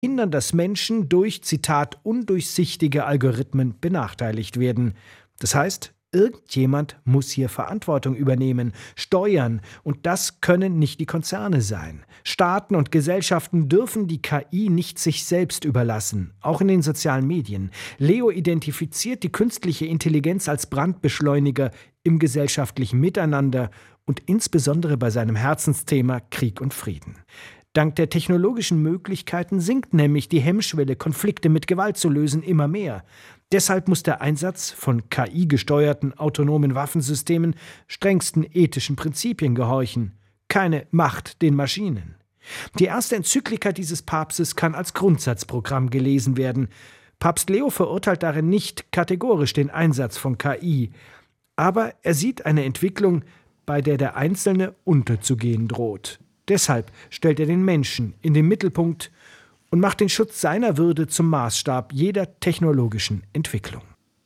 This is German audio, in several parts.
hindern, dass Menschen durch, Zitat, undurchsichtige Algorithmen benachteiligt werden. Das heißt, irgendjemand muss hier Verantwortung übernehmen, steuern, und das können nicht die Konzerne sein. Staaten und Gesellschaften dürfen die KI nicht sich selbst überlassen, auch in den sozialen Medien. Leo identifiziert die künstliche Intelligenz als Brandbeschleuniger im gesellschaftlichen Miteinander und insbesondere bei seinem Herzensthema Krieg und Frieden. Dank der technologischen Möglichkeiten sinkt nämlich die Hemmschwelle, Konflikte mit Gewalt zu lösen, immer mehr. Deshalb muss der Einsatz von KI-gesteuerten autonomen Waffensystemen strengsten ethischen Prinzipien gehorchen. Keine Macht den Maschinen. Die erste Enzyklika dieses Papstes kann als Grundsatzprogramm gelesen werden. Papst Leo verurteilt darin nicht kategorisch den Einsatz von KI. Aber er sieht eine Entwicklung, bei der der Einzelne unterzugehen droht. Deshalb stellt er den Menschen in den Mittelpunkt und macht den Schutz seiner Würde zum Maßstab jeder technologischen Entwicklung.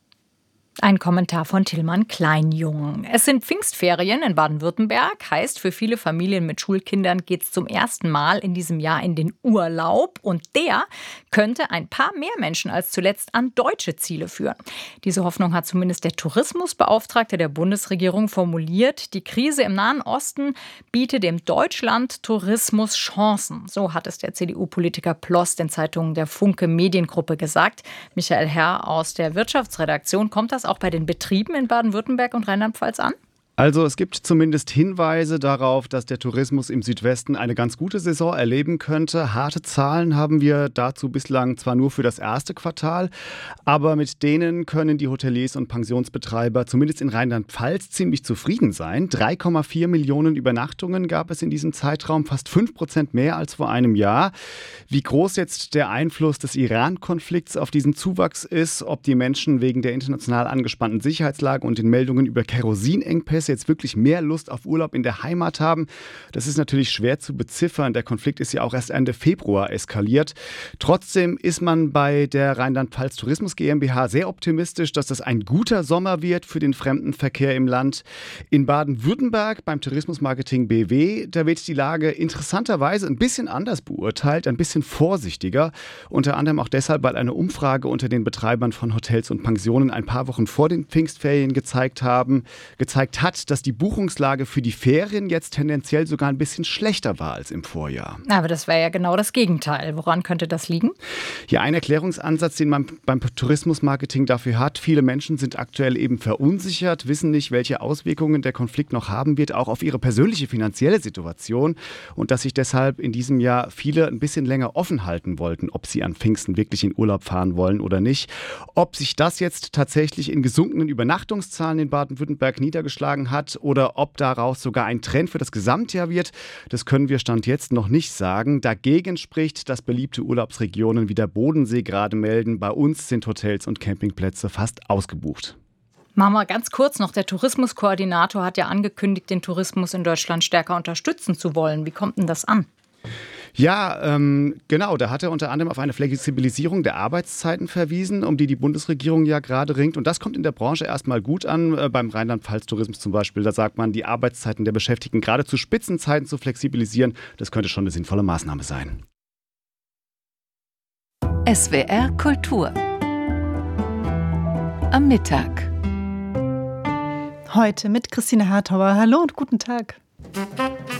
Ein Kommentar von Tillmann Kleinjung. Es sind Pfingstferien in Baden-Württemberg. Heißt, für viele Familien mit Schulkindern geht es zum ersten Mal in diesem Jahr in den Urlaub. Und der könnte ein paar mehr Menschen als zuletzt an deutsche Ziele führen. Diese Hoffnung hat zumindest der Tourismusbeauftragte der Bundesregierung formuliert. Die Krise im Nahen Osten biete dem Deutschland Tourismus Chancen. So hat es der CDU-Politiker Ploss den Zeitungen der Funke Mediengruppe gesagt. Michael Herr aus der Wirtschaftsredaktion. Kommt das auch bei den Betrieben in Baden-Württemberg und Rheinland-Pfalz an? Also es gibt zumindest Hinweise darauf, dass der Tourismus im Südwesten eine ganz gute Saison erleben könnte. Harte Zahlen haben wir dazu bislang zwar nur für das erste Quartal, aber mit denen können die Hoteliers und Pensionsbetreiber zumindest in Rheinland-Pfalz ziemlich zufrieden sein. 3,4 Millionen Übernachtungen gab es in diesem Zeitraum, fast 5% mehr als vor einem Jahr. Wie groß jetzt der Einfluss des Iran-Konflikts auf diesen Zuwachs ist, ob die Menschen wegen der international angespannten Sicherheitslage und den Meldungen über Kerosinengpässe jetzt wirklich mehr Lust auf Urlaub in der Heimat haben, das ist natürlich schwer zu beziffern. Der Konflikt ist ja auch erst Ende Februar eskaliert. Trotzdem ist man bei der Rheinland-Pfalz Tourismus GmbH sehr optimistisch, dass das ein guter Sommer wird für den Fremdenverkehr im Land. In Baden-Württemberg beim Tourismusmarketing BW, da wird die Lage interessanterweise ein bisschen anders beurteilt, ein bisschen vorsichtiger. Unter anderem auch deshalb, weil eine Umfrage unter den Betreibern von Hotels und Pensionen ein paar Wochen vor den Pfingstferien gezeigt hat, dass die Buchungslage für die Ferien jetzt tendenziell sogar ein bisschen schlechter war als im Vorjahr. Aber das wäre ja genau das Gegenteil. Woran könnte das liegen? Ja, ein Erklärungsansatz, den man beim Tourismusmarketing dafür hat. Viele Menschen sind aktuell eben verunsichert, wissen nicht, welche Auswirkungen der Konflikt noch haben wird, auch auf ihre persönliche finanzielle Situation. Und dass sich deshalb in diesem Jahr viele ein bisschen länger offen halten wollten, ob sie an Pfingsten wirklich in Urlaub fahren wollen oder nicht. Ob sich das jetzt tatsächlich in gesunkenen Übernachtungszahlen in Baden-Württemberg niedergeschlagen hat oder ob daraus sogar ein Trend für das Gesamtjahr wird, das können wir Stand jetzt noch nicht sagen. Dagegen spricht, dass beliebte Urlaubsregionen wie der Bodensee gerade melden, bei uns sind Hotels und Campingplätze fast ausgebucht. Machen wir ganz kurz noch. Der Tourismuskoordinator hat ja angekündigt, den Tourismus in Deutschland stärker unterstützen zu wollen. Wie kommt denn das an? Ja, genau. Da hat er unter anderem auf eine Flexibilisierung der Arbeitszeiten verwiesen, um die Bundesregierung ja gerade ringt. Und das kommt in der Branche erstmal gut an. Beim Rheinland-Pfalz-Tourismus zum Beispiel, da sagt man, die Arbeitszeiten der Beschäftigten gerade zu Spitzenzeiten zu flexibilisieren. Das könnte schon eine sinnvolle Maßnahme sein. SWR Kultur am Mittag. Heute mit Christine Hartauer. Hallo und guten Tag.